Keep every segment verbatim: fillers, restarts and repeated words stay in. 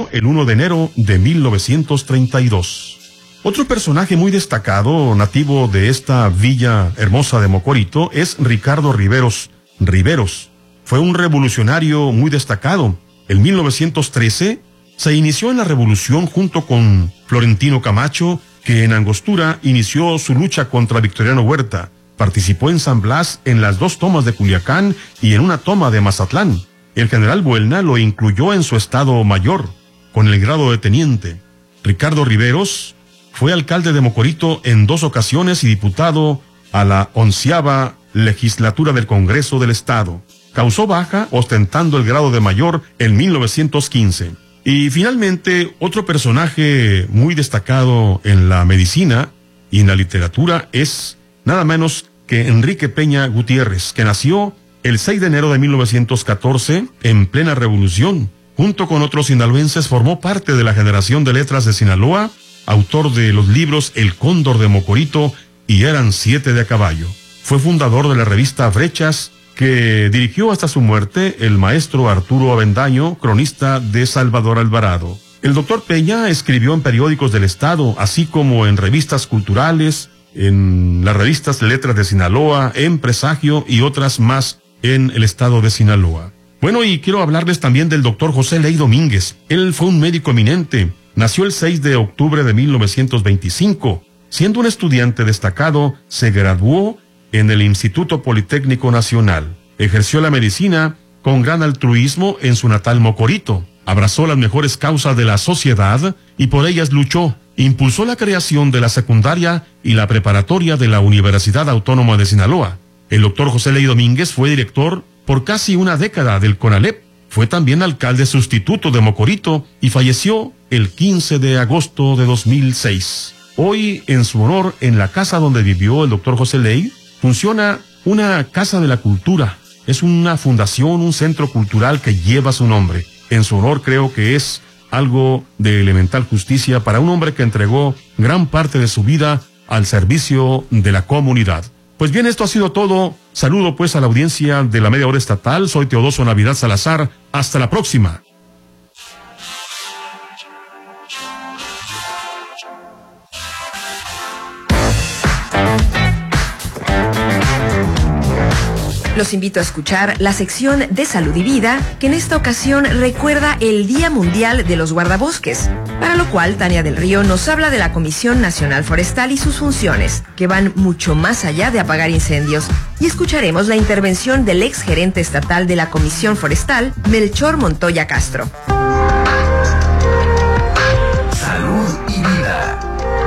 murió el primero de enero de mil novecientos treinta y dos. Otro personaje muy destacado, nativo de esta villa hermosa de Mocorito, es Ricardo Riveros Riveros. Fue un revolucionario muy destacado. En mil novecientos trece se inició en la revolución junto con Florentino Camacho, que en Angostura inició su lucha contra Victoriano Huerta. Participó en San Blas en las dos tomas de Culiacán y en una toma de Mazatlán. El general Buelna lo incluyó en su estado mayor, con el grado de teniente. Ricardo Riveros fue alcalde de Mocorito en dos ocasiones y diputado a la onceava legislatura del Congreso del Estado. Causó baja ostentando el grado de mayor en mil novecientos quince. Y finalmente, otro personaje muy destacado en la medicina y en la literatura es nada menos que Enrique Peña Gutiérrez, que nació el seis de enero de mil novecientos catorce en plena revolución. Junto con otros sinaloenses formó parte de la generación de letras de Sinaloa, autor de los libros El Cóndor de Mocorito y Eran siete de a caballo. Fue fundador de la revista Brechas, que dirigió hasta su muerte el maestro Arturo Avendaño, cronista de Salvador Alvarado. El doctor Peña escribió en periódicos del Estado, así como en revistas culturales, en las revistas Letras de Sinaloa, en Presagio y otras más en el estado de Sinaloa. Bueno, y quiero hablarles también del doctor José Ley Domínguez. Él fue un médico eminente. Nació el seis de octubre de mil novecientos veinticinco. Siendo un estudiante destacado, se graduó en el Instituto Politécnico Nacional. Ejerció la medicina con gran altruismo en su natal Mocorito. Abrazó las mejores causas de la sociedad y por ellas luchó. Impulsó la creación de la secundaria y la preparatoria de la Universidad Autónoma de Sinaloa. El doctor José Ley Domínguez fue director por casi una década del CONALEP. Fue también alcalde sustituto de Mocorito y falleció el quince de agosto de dos mil seis. Hoy, en su honor, en la casa donde vivió el doctor José Ley, funciona una Casa de la Cultura. Es una fundación, un centro cultural que lleva su nombre. En su honor creo que es algo de elemental justicia para un hombre que entregó gran parte de su vida al servicio de la comunidad. Pues bien, esto ha sido todo. Saludo pues a la audiencia de la Media Hora Estatal. Soy Teodoso Navidad Salazar. Hasta la próxima. Los invito a escuchar la sección de Salud y Vida, que en esta ocasión recuerda el Día Mundial de los Guardabosques, para lo cual Tania del Río nos habla de la Comisión Nacional Forestal y sus funciones, que van mucho más allá de apagar incendios. Y escucharemos la intervención del ex gerente estatal de la Comisión Forestal, Melchor Montoya Castro. Salud y Vida.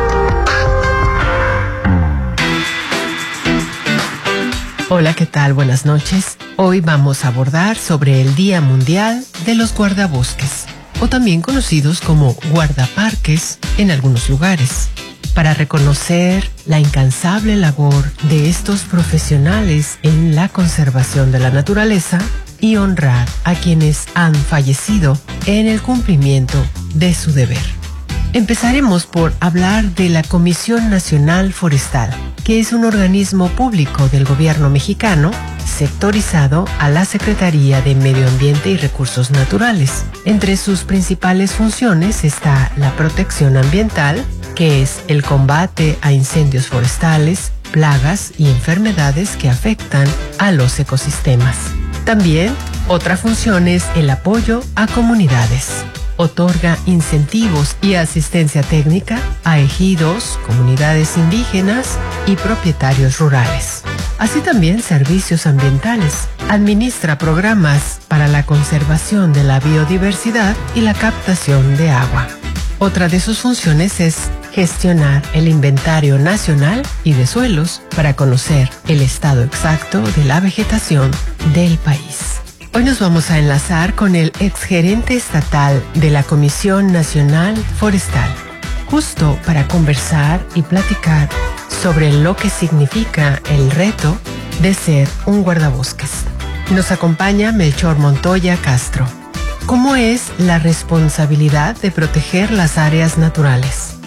Hola, ¿qué tal? Buenas noches. Hoy vamos a abordar sobre el Día Mundial de los Guardabosques, o también conocidos como guardaparques en algunos lugares, para reconocer la incansable labor de estos profesionales en la conservación de la naturaleza y honrar a quienes han fallecido en el cumplimiento de su deber. Empezaremos por hablar de la Comisión Nacional Forestal, que es un organismo público del gobierno mexicano sectorizado a la Secretaría de Medio Ambiente y Recursos Naturales. Entre sus principales funciones está la protección ambiental, que es el combate a incendios forestales, plagas y enfermedades que afectan a los ecosistemas. También otra función es el apoyo a comunidades. Otorga incentivos y asistencia técnica a ejidos, comunidades indígenas y propietarios rurales. Así también servicios ambientales. Administra programas para la conservación de la biodiversidad y la captación de agua. Otra de sus funciones es gestionar el inventario nacional y de suelos para conocer el estado exacto de la vegetación del país. Hoy nos vamos a enlazar con el exgerente estatal de la Comisión Nacional Forestal, justo para conversar y platicar sobre lo que significa el reto de ser un guardabosques. Nos acompaña Melchor Montoya Castro. ¿Cómo es la responsabilidad de proteger las áreas naturales?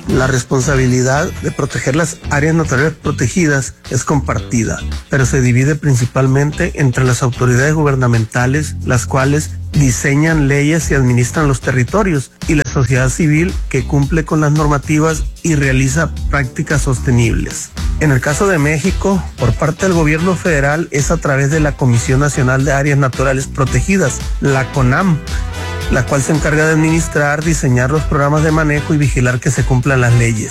La responsabilidad de proteger las áreas naturales protegidas es compartida, pero se divide principalmente entre las autoridades gubernamentales, las cuales diseñan leyes y administran los territorios, y la sociedad civil, que cumple con las normativas y realiza prácticas sostenibles. En el caso de México, por parte del gobierno federal, es a través de la Comisión Nacional de Áreas Naturales Protegidas, la CONAM, la cual se encarga de administrar, diseñar los programas de manejo y vigilar que se cumplan las leyes.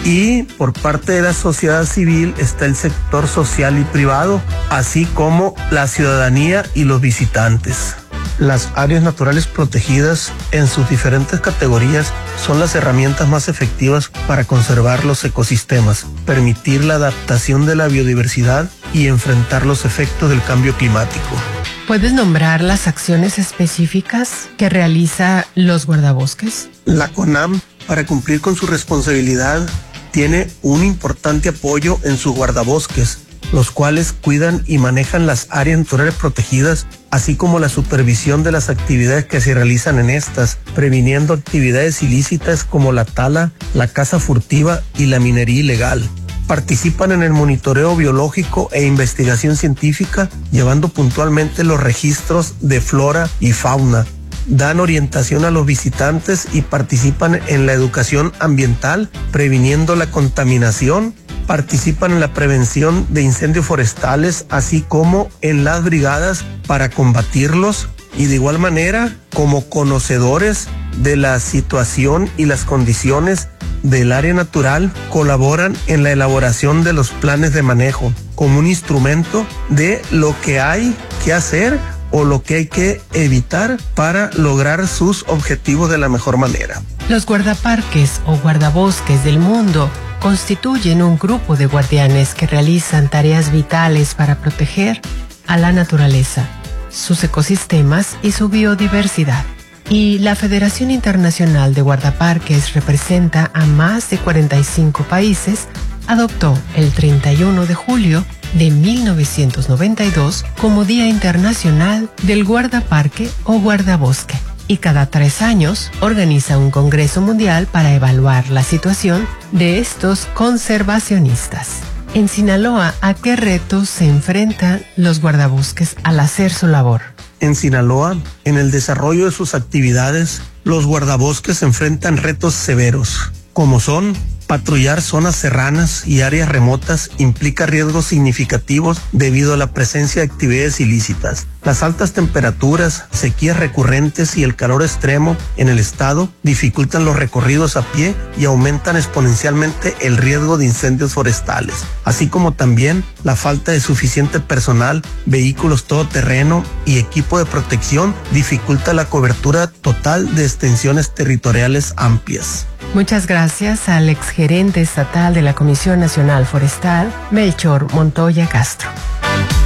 Y por parte de la sociedad civil está el sector social y privado, así como la ciudadanía y los visitantes. Las áreas naturales protegidas en sus diferentes categorías son las herramientas más efectivas para conservar los ecosistemas, permitir la adaptación de la biodiversidad y enfrentar los efectos del cambio climático. ¿Puedes nombrar las acciones específicas que realiza los guardabosques? La CONAM, para cumplir con su responsabilidad, tiene un importante apoyo en sus guardabosques, los cuales cuidan y manejan las áreas naturales protegidas, así como la supervisión de las actividades que se realizan en estas, previniendo actividades ilícitas como la tala, la caza furtiva y la minería ilegal. Participan en el monitoreo biológico e investigación científica, llevando puntualmente los registros de flora y fauna. Dan orientación a los visitantes y participan en la educación ambiental, previniendo la contaminación. Participan en la prevención de incendios forestales, así como en las brigadas para combatirlos, y de igual manera, como conocedores de la situación y las condiciones del área natural, colaboran en la elaboración de los planes de manejo como un instrumento de lo que hay que hacer o lo que hay que evitar para lograr sus objetivos de la mejor manera. Los guardaparques o guardabosques del mundo constituyen un grupo de guardianes que realizan tareas vitales para proteger a la naturaleza, sus ecosistemas y su biodiversidad. Y la Federación Internacional de Guardaparques representa a más de cuarenta y cinco países, adoptó el treinta y uno de julio de mil novecientos noventa y dos como Día Internacional del Guardaparque o Guardabosque. Y cada tres años organiza un Congreso Mundial para evaluar la situación de estos conservacionistas. En Sinaloa, ¿a qué retos se enfrentan los guardabosques al hacer su labor? En Sinaloa, en el desarrollo de sus actividades, los guardabosques enfrentan retos severos, como son patrullar zonas serranas y áreas remotas implica riesgos significativos debido a la presencia de actividades ilícitas. Las altas temperaturas, sequías recurrentes y el calor extremo en el estado dificultan los recorridos a pie y aumentan exponencialmente el riesgo de incendios forestales, así como también la falta de suficiente personal, vehículos todoterreno y equipo de protección dificulta la cobertura total de extensiones territoriales amplias. Muchas gracias al exgerente estatal de la Comisión Nacional Forestal, Melchor Montoya Castro.